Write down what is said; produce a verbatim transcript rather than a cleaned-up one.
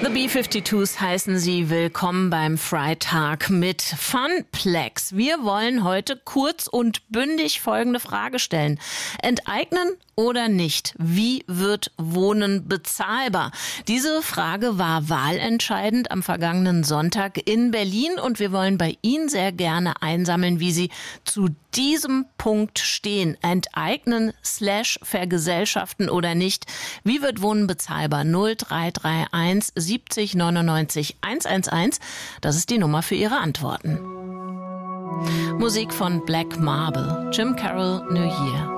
The B fünfundfünfzigers heißen Sie willkommen beim Freitag mit Funplex. Wir wollen heute kurz und bündig folgende Frage stellen. Enteignen oder nicht? Wie wird Wohnen bezahlbar? Diese Frage war wahlentscheidend am vergangenen Sonntag in Berlin und wir wollen bei Ihnen sehr gerne einsammeln, wie Sie zu diesem Punkt stehen. Enteignen slash vergesellschaften oder nicht? Wie wird Wohnen bezahlbar? null drei drei eins siebzig neunundneunzig hundertelf. Das ist die Nummer für Ihre Antworten. Musik von Black Marble, Jim Carroll, New Year.